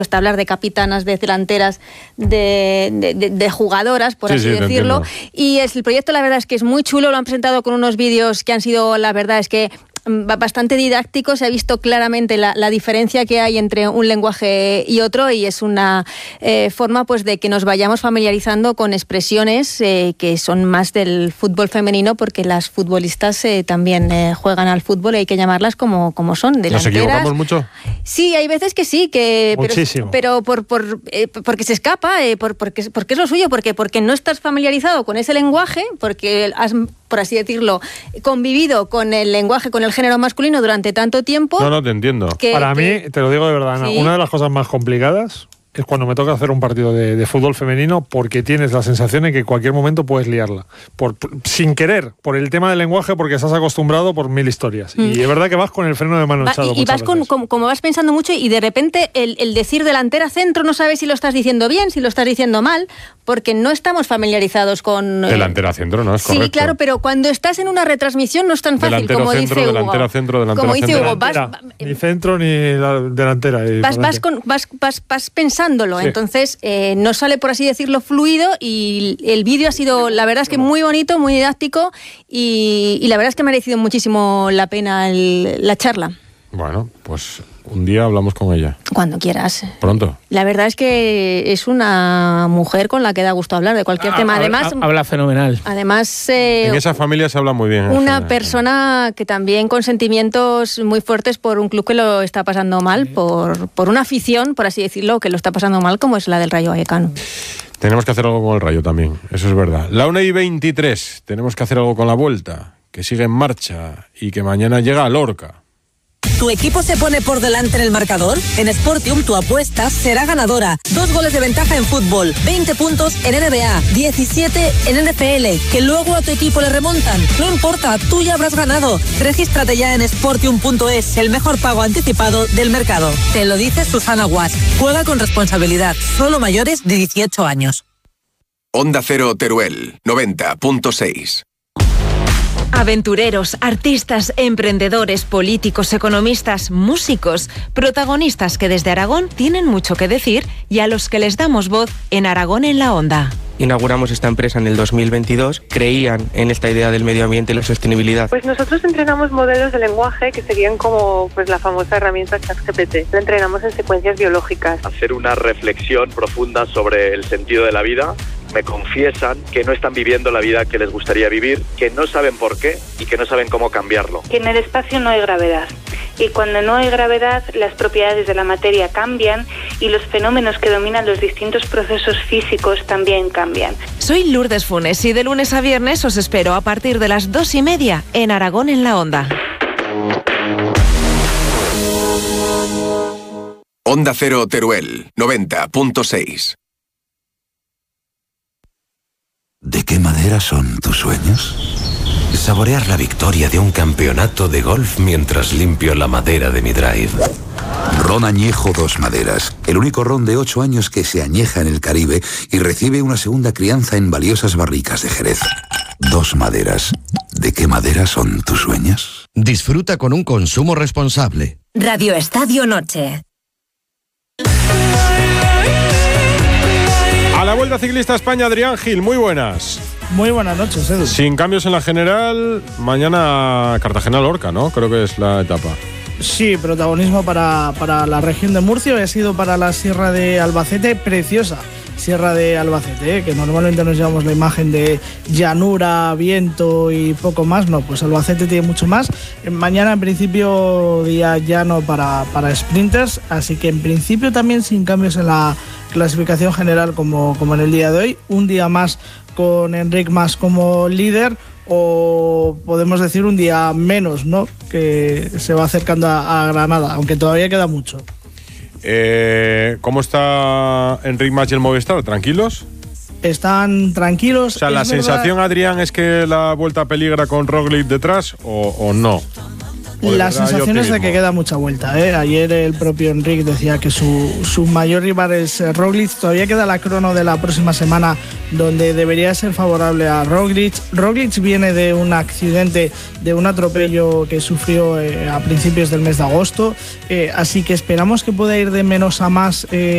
Hasta hablar de capitanas, de delanteras, de jugadoras, por así decirlo. Y el proyecto, la verdad es que es muy chulo, lo han presentado con unos vídeos que han sido, la verdad es que bastante didáctico, se ha visto claramente la diferencia que hay entre un lenguaje y otro, y es una forma pues de que nos vayamos familiarizando con expresiones que son más del fútbol femenino, porque las futbolistas también juegan al fútbol y hay que llamarlas como son, delanteras. ¿Nos equivocamos mucho? Sí, hay veces que sí, pero porque se escapa, porque es lo suyo, porque no estás familiarizado con ese lenguaje, porque has, por así decirlo, convivido con el lenguaje, con el género masculino durante tanto tiempo. No, te entiendo. Para mí, te lo digo de verdad, Ana, ¿sí? Una de las cosas más complicadas es cuando me toca hacer un partido de fútbol femenino, porque tienes la sensación de que en cualquier momento puedes liarla. Sin querer, por el tema del lenguaje, porque estás acostumbrado por mil historias. Y es verdad que vas con el freno de mano echado. Y vas como vas pensando mucho, y de repente el decir delantera centro no sabes si lo estás diciendo bien, si lo estás diciendo mal, porque no estamos familiarizados con... Delantera centro, ¿no? Es correcto. Sí, claro, pero cuando estás en una retransmisión no es tan fácil, delantero como centro, dice Hugo. Delantera centro. Como dice Hugo, ni centro ni la delantera. Vas pensándolo, Sí. Entonces no sale, por así decirlo, fluido, y el vídeo ha sido, la verdad es que muy bonito, muy didáctico, y la verdad es que ha merecido muchísimo la pena la charla. Bueno, pues un día hablamos con ella. Cuando quieras. Pronto. La verdad es que es una mujer con la que da gusto hablar de cualquier tema. Además, habla fenomenal. Además, en esa familia se habla muy bien. Una persona que también con sentimientos muy fuertes por un club que lo está pasando mal, por una afición, por así decirlo, que lo está pasando mal, como es la del Rayo Vallecano. Tenemos que hacer algo con el Rayo también, eso es verdad. La 1:23, tenemos que hacer algo con la Vuelta, que sigue en marcha y que mañana llega a Lorca. ¿Tu equipo se pone por delante en el marcador? En Sportium tu apuesta será ganadora. 2 goles de ventaja en fútbol, 20 puntos en NBA, 17 en NFL, que luego a tu equipo le remontan. No importa, tú ya habrás ganado. Regístrate ya en Sportium.es, el mejor pago anticipado del mercado. Te lo dice Susana Guas. Juega con responsabilidad. Solo mayores de 18 años. Onda Cero Teruel, 90.6. Aventureros, artistas, emprendedores, políticos, economistas, músicos, protagonistas que desde Aragón tienen mucho que decir y a los que les damos voz en Aragón en la Onda. Inauguramos esta empresa en el 2022, creían en esta idea del medio ambiente y la sostenibilidad. Pues nosotros entrenamos modelos de lenguaje que serían como la famosa herramienta ChatGPT. La entrenamos en secuencias biológicas. Hacer una reflexión profunda sobre el sentido de la vida. Me confiesan que no están viviendo la vida que les gustaría vivir, que no saben por qué y que no saben cómo cambiarlo. Que en el espacio no hay gravedad. Y cuando no hay gravedad, las propiedades de la materia cambian y los fenómenos que dominan los distintos procesos físicos también cambian. Soy Lourdes Funes y de lunes a viernes os espero a partir de las 2:30 en Aragón en la Onda. Onda Cero Teruel, 90.6. ¿De qué madera son tus sueños? Saborear la victoria de un campeonato de golf mientras limpio la madera de mi drive. Ron Añejo Dos Maderas, el único ron de 8 años que se añeja en el Caribe y recibe una segunda crianza en valiosas barricas de Jerez. Dos Maderas. ¿De qué madera son tus sueños? Disfruta con un consumo responsable. Radio Estadio Noche. A la Vuelta Ciclista España, Adrián Gil, muy buenas. Muy buenas noches, Edu. Sin cambios en la general, mañana Cartagena-Lorca, ¿no? Creo que es la etapa. Sí, protagonismo para la región de Murcia. Hoy ha sido para la Sierra de Albacete, preciosa Sierra de Albacete, que normalmente nos llevamos la imagen de llanura, viento y poco más. No, pues Albacete tiene mucho más. Mañana en principio día llano para sprinters, así que en principio también sin cambios en la clasificación general como en el día de hoy. Un día más con Enric Mas como líder, o podemos decir un día menos, ¿no? Que se va acercando a Granada, aunque todavía queda mucho. ¿Cómo está Enric Mas y el Movistar? ¿Tranquilos? Están tranquilos. O sea, ¿la sensación, Adrián, es que la Vuelta peligra con Roglic detrás o no? La sensación es de que queda mucha vuelta, ¿eh? Ayer el propio Enric decía que su mayor rival es Roglic. Todavía queda la crono de la próxima semana, donde debería ser favorable a Roglic. Roglic viene de un accidente, de un atropello que sufrió a principios del mes de agosto, así que esperamos que pueda ir de menos a más